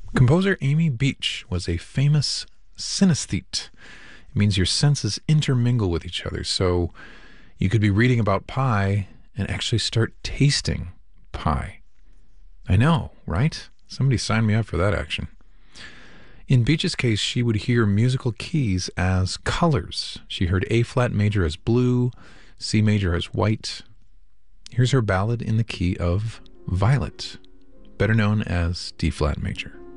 Composer Amy Beach was a famous synesthete. It means your senses intermingle with each other. So you could be reading about pie and actually start tasting pie. I know, right? Somebody signed me up for that action. In Beach's case, she would hear musical keys as colors. She heard A flat major as blue, C major as white. Here's her ballad in the key of Violet, better known as D flat major.